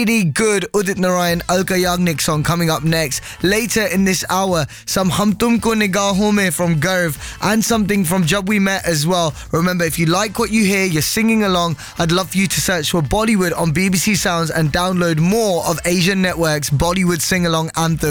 really good Udit Narayan Alka Yagnik song coming up next. Later in this hour, some Hum Tumko Nigahon Mein from Garv and something from Jab We Met as well. Remember, if you like what you hear, you're singing along, I'd love for you to search for Bollywood on BBC Sounds and download more of Asian Network's Bollywood sing-along anthem.